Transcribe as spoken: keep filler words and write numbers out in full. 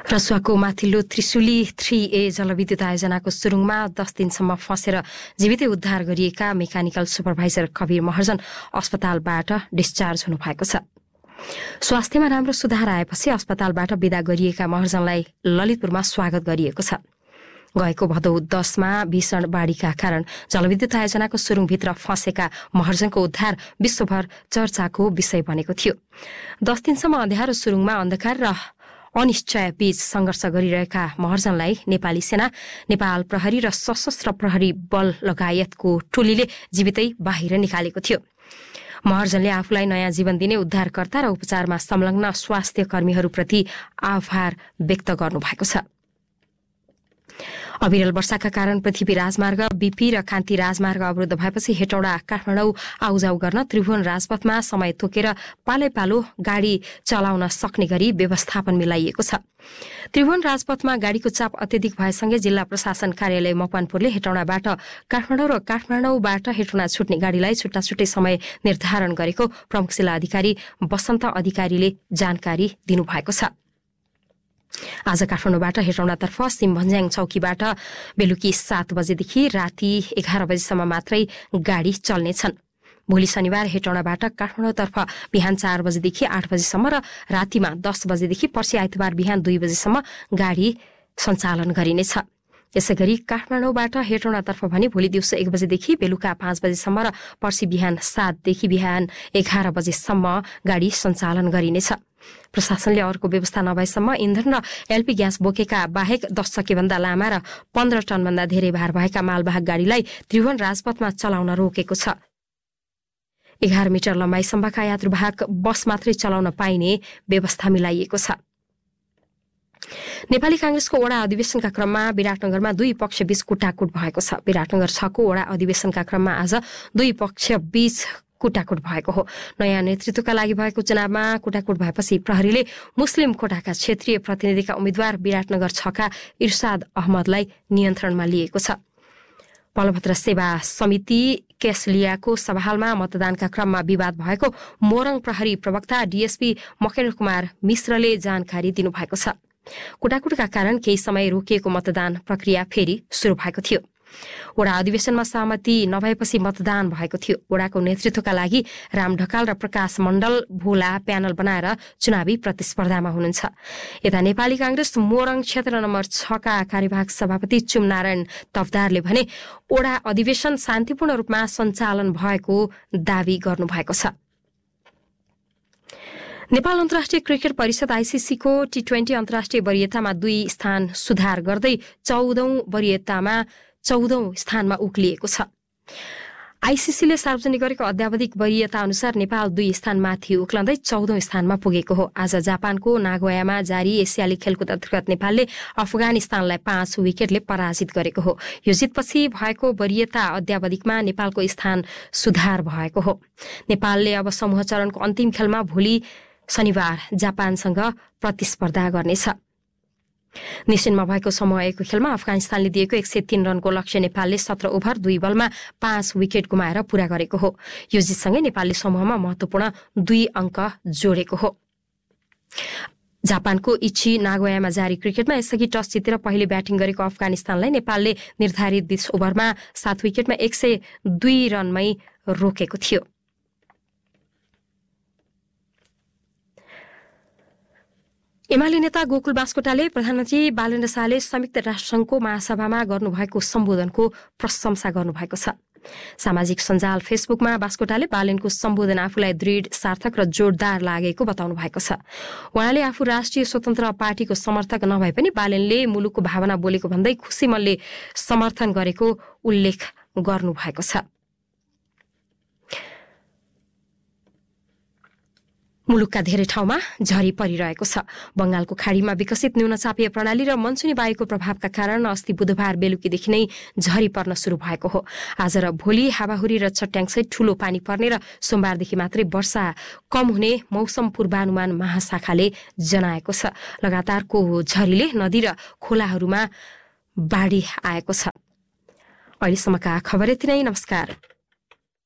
रसुवाको माथिल्लो त्रिशुली थ्री ए जलविद्युत आयोजनाको सुरुङमा दस दिनसम्म फँसेर जीवितै उद्धार गरिएका मेकानिकल सुपरभाइजर कवीर महर्जन अस्पतालबाट डिस्चार्ज हुनुभएको छ। स्वास्थ्यमा राम्रो सुधार आएपछि अस्पतालबाट विदा गरिएका महर्जनलाई ललितपुरमा स्वागत गरिएको छ। गएको भदौ दसमा भीषण बाढीका कारण जलविद्युत आयोजनाको सुरुङभित्र फँसेका महर्जनको उद्धार विश्वभर चर्चाको विषय बनेको थियो। दस दिनसम्म अँध्यारो सुरुङमा अन्धकार र अनिश्चय बीच संघर्ष गरिरहेका महर्जनलाई नेपाली सेना, नेपाल प्रहरी र सशस्त्र प्रहरी बल लगायतको टोलीले जीवितै बाहिर निकालेको थियो। महर्जनले आफूलाई नयाँ जीवन दिने उद्धारकर्ता र उपचारमा संलग्न स्वास्थ्य कर्मीहरूप्रति आभार व्यक्त गर्नुभएको छ। अविरल वर्षाका कारण पृथ्वी राजमार्ग, बीपी र कान्ति राजमार्ग अवरुद्ध भएपछि हेटौडा काठमाडौँ आउजाउ गर्न त्रिभुवन राजपथमा समय तोकेर पालै पालो गाडी चलाउन सक्ने गरी व्यवस्थापन मिलाइएको छ। त्रिभुवन राजपथमा गाडीको चाप अत्यधिक भएसँगै जिल्ला प्रशासन कार्यालय मकवानपुरले हेटौडाबाट काठमाडौँ र काठमाडौँबाट हेटौडा छुट्ने गाडीलाई छुट्टा छुट्टै समय निर्धारण गरेको प्रमुख जिल्ला अधिकारी वसन्त अधिकारीले जानकारी दिनुभएको छ। आज काठमाडौँबाट हेटौडातर्फ सिमभन्ज्याङ चौकीबाट बेलुकी सात बजेदेखि राति एघार बजेसम्म मात्रै गाडी चल्नेछन्। भोलि शनिबार हेटौडाबाट काठमाडौँतर्फ बिहान चार बजेदेखि आठ बजेसम्म र रातिमा दस बजेदेखि पर्सि आइतबार बिहान दुई बजेसम्म गाडी सञ्चालन गरिनेछ। यसै गरी काठमाडौँबाट हेटौडातर्फ भने भोलि दिउँसो एक बजेदेखि बेलुका पाँच बजेसम्म र पर्सि बिहान सातदेखि बिहान एघार बजेसम्म गाडी सञ्चालन गरिनेछ। प्रशासनले अर्को व्यवस्था नभएसम्म इन्धन र एलपी ग्यास बोकेका बाहेक दस चक्केभन्दा लामा र पन्ध्र टनभन्दा धेरै भार भएका मालवाहक गाडीलाई त्रिभुवन राजपथमा चलाउन रोकेको छ। एघार मिटर लम्बाइसम्मका यात्रुवाहक बस मात्रै चलाउन पाइने व्यवस्था मिलाइएको छ। नेपाली कांग्रेसको वडा अधिवेशनका क्रममा विराटनगरमा दुई पक्ष बीच कुटाकुट भएको छ। विराटनगर छको वडा अधिवेशनका क्रममा आज दुई पक्ष बीच कुटाकुट भएको हो। नयाँ नेतृत्वका लागि भएको चुनावमा कुटाकुट भएपछि प्रहरीले मुस्लिम कोटाका क्षेत्रीय प्रतिनिधिका उम्मेद्वार विराटनगर छका इर्साद अहमदलाई नियन्त्रणमा लिएको छ। बलभद्र सेवा समिति केसलियाको सभाहालमा मतदानका क्रममा विवाद भएको मोरङ प्रहरी प्रवक्ता डीएसपी मकेन्द्र कुमार मिश्रले जानकारी दिनुभएको छ। कुटाकुटका कारण केही समय रोकिएको मतदान प्रक्रिया फेरि शुरू भएको थियो। वडा अधिवेशनमा सहमति नभएपछि मतदान भएको थियो। वडाको नेतृत्वका लागि राम ढकाल र प्रकाश मण्डल भोला प्यानल बनाएर चुनावी प्रतिस्पर्धामा हुनुहुन्छ। यता नेपाली कांग्रेस मोरङ क्षेत्र नम्बर छका कार्यवाहक सभापति चुमनारायण तफदारले भने वडा अधिवेशन शान्तिपूर्ण रूपमा सञ्चालन भएको दावी गर्नुभएको छ। नेपाल अन्तर्राष्ट्रिय क्रिकेट परिषद आईसीसीको टी ट्वेन्टी अन्तर्राष्ट्रिय वरियतामा दुई स्थान सुधार गर्दै चौधौं वरियतामा चौधौं स्थानमा उक्लिएको छ। आईसीसीले सार्वजनिक गरेको अद्यावधिक वरियता अनुसार नेपाल दुई स्थान माथि उक्लँदै चौधौं स्थानमा पुगेको हो। आज जापानको नागोयामा जारी एसियाली खेलकुद अन्तर्गत नेपालले अफगानिस्तानलाई पाँच विकेटले पराजित गरेको हो। यो जितपछि भएको वरियता अद्यावधिकमा नेपालको स्थान सुधार भएको हो। नेपालले अब समूह चरणको अन्तिम खेलमा भोलि शनिबार जापानसँग प्रतिस्पर्धा गर्नेछ। निश्चिनमा भएको समूह एकको खेलमा अफगानिस्तानले दिएको एक सय तीन रनको लक्ष्य नेपालले सत्र ओभर दुई बलमा पाँच विकेट गुमाएर पूरा गरेको हो। यो जितसँगै नेपालले समूहमा महत्वपूर्ण दुई अङ्क जोडेको हो। जापानको इची नागोयामा जारी क्रिकेटमा यसअघि टस जितेर पहिले ब्याटिङ गरेको अफगानिस्तानलाई नेपालले निर्धारित बीस ओभरमा सात विकेटमा एक सय दुई रनमै रोकेको थियो। एमाले नेता गोकुल बास्कोटाले प्रधानमन्त्री बालेन्द्र शाहले संयुक्त राष्ट्रसङ्घको महासभामा गर्नुभएको सम्बोधनको प्रशंसा गर्नुभएको छ। सामाजिक सञ्जाल फेसबुकमा बास्कोटाले बालेनको सम्बोधन आफूलाई दृढ, सार्थक र जोरदार लागेको बताउनु भएको छ। उहाँले आफू राष्ट्रिय स्वतन्त्र पार्टीको समर्थक नभए पनि बालेनले मुलुकको भावना बोलेको भन्दै खुसी मनले समर्थन गरेको उल्लेख गर्नुभएको छ। मुलुकका धेरै ठाउँमा झरी परिरहेको छ। बंगालको खाडीमा विकसित न्यूनचापीय प्रणाली र मनसुनी वायुको प्रभावका कारण अस्ति बुधबार बेलुकीदेखि नै झरी पर्न शुरू भएको हो। आज र भोलि हावाहुरी र चट्याङसहित ठूलो पानी पर्ने र सोमबारदेखि मात्रै वर्षा कम हुने मौसम पूर्वानुमान महाशाखाले जनाएको छ। लगातारको झरीले नदी र खोलाहरूमा बाढी आएको छ। अहिलेसम्मका खबर यति नै। नमस्कार।